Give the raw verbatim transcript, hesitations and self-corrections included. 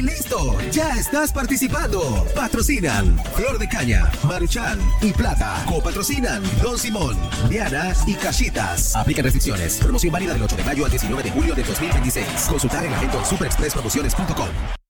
¡Listo! ¡Ya estás participando! Patrocinan Flor de Caña, Maruchan y Plata. Copatrocinan Don Simón, Diana y Cachitas. Aplican restricciones. Promoción válida del ocho de mayo al diecinueve de julio de dos mil veintiséis. Consultar el evento en super express promociones punto com.